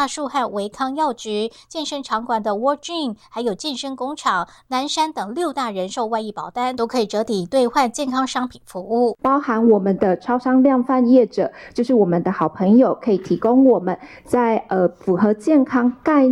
大树和维康药局、健身场馆的 World Gym， 还有健身工厂、南山等6大人寿外溢保单都可以折抵兑换健康商品服务， 包含我们的超商量贩业者，就是我们的好朋友，可以提供我们在符合健康概